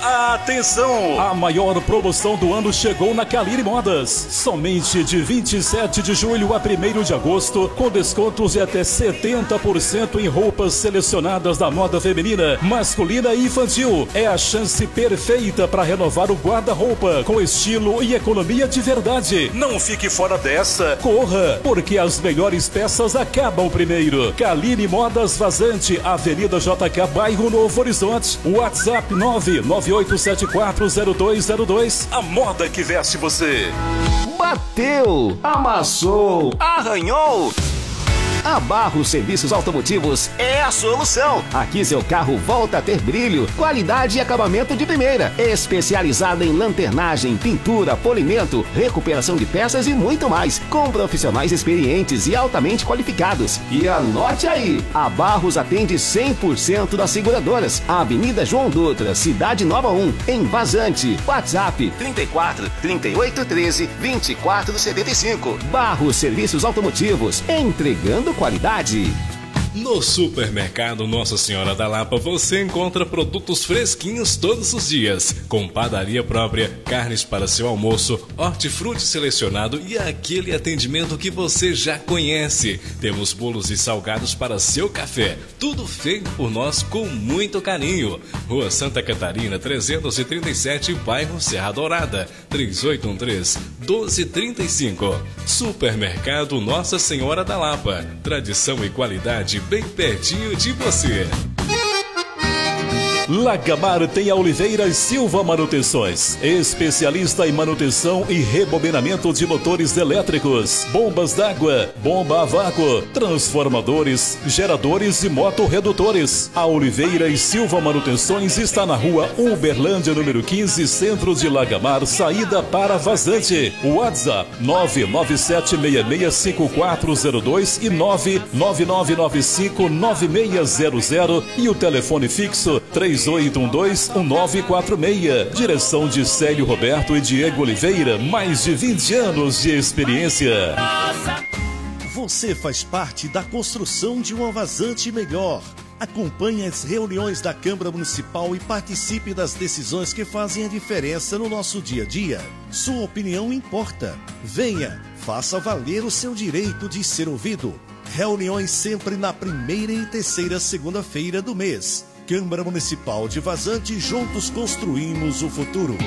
Atenção! A maior promoção do ano chegou na Caline Modas. Somente de 27 de julho a 1º de agosto, com descontos de até 70% em roupas selecionadas da moda feminina, masculina e infantil. É a chance perfeita para renovar o guarda-roupa com estilo e economia de verdade. Não fique fora dessa. Corra, porque as melhores peças acabam primeiro. Caline Modas Vazante, Avenida JK, Bairro Novo Horizonte. WhatsApp 998740202. A moda que veste você. Bateu, amassou, arranhou. A Barros Serviços Automotivos é a solução. Aqui seu carro volta a ter brilho, qualidade e acabamento de primeira. Especializada em lanternagem, pintura, polimento, recuperação de peças e muito mais. Com profissionais experientes e altamente qualificados. E anote aí, a Barros atende 100% das seguradoras. Avenida João Dutra, Cidade Nova 1, em Vazante. WhatsApp 34 38 13 24 75. Barros Serviços Automotivos, entregando qualidade. No Supermercado Nossa Senhora da Lapa você encontra produtos fresquinhos todos os dias, com padaria própria, carnes para seu almoço, hortifruti selecionado e aquele atendimento que você já conhece. Temos bolos e salgados para seu café, tudo feito por nós com muito carinho. Rua Santa Catarina 337, bairro Serra Dourada, 3813-1235. Supermercado Nossa Senhora da Lapa, tradição e qualidade bem pertinho de você. Lagamar tem a Oliveira Silva Manutenções, especialista em manutenção e rebobinamento de motores elétricos, bombas d'água, bomba a vácuo, transformadores, geradores e motorredutores. A Oliveira e Silva Manutenções está na rua Uberlândia, número 15, centro de Lagamar, saída para Vazante. WhatsApp 997665402 e 999959600 e o telefone fixo 3812-1946. Direção de Célio Roberto e Diego Oliveira, mais de 20 anos de experiência. Você faz parte da construção de uma Vazante melhor. Acompanhe as reuniões da Câmara Municipal e participe das decisões que fazem a diferença no nosso dia a dia. Sua opinião importa. Venha, faça valer o seu direito de ser ouvido. Reuniões sempre na primeira e terceira segunda-feira do mês. Câmara Municipal de Vazante, juntos construímos o futuro.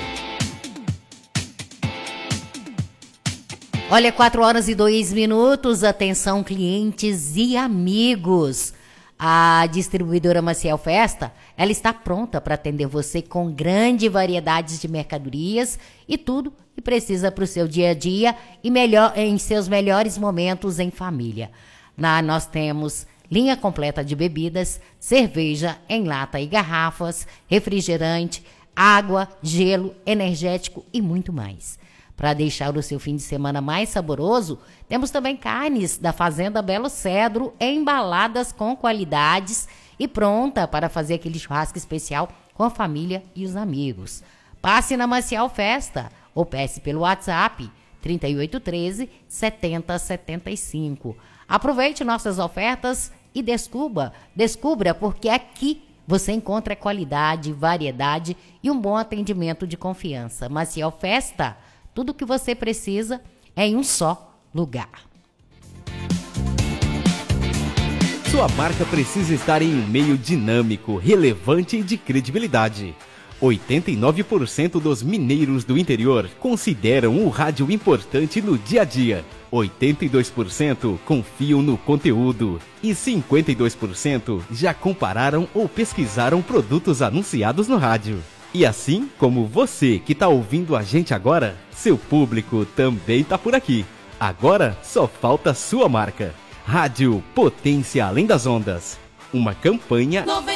Olha, 4h02. Atenção, clientes e amigos. A distribuidora Maciel Festa, ela está pronta para atender você com grande variedade de mercadorias e tudo que precisa para o seu dia a dia e em seus melhores momentos em família. Nós temos linha completa de bebidas, cerveja em lata e garrafas, refrigerante, água, gelo, energético e muito mais. Para deixar o seu fim de semana mais saboroso, temos também carnes da Fazenda Belo Cedro, embaladas com qualidades e pronta para fazer aquele churrasco especial com a família e os amigos. Passe na Maciel Festa ou peça pelo WhatsApp 3813-7075. Aproveite nossas ofertas e descubra, porque aqui você encontra qualidade, variedade e um bom atendimento de confiança. Maciel Festa, tudo o que você precisa é em um só lugar. Sua marca precisa estar em um meio dinâmico, relevante e de credibilidade. 89% dos mineiros do interior consideram o rádio importante no dia a dia. 82% confiam no conteúdo e 52% já compararam ou pesquisaram produtos anunciados no rádio. E assim como você que está ouvindo a gente agora, seu público também está por aqui. Agora só falta sua marca. Rádio Potência Além das Ondas. Uma campanha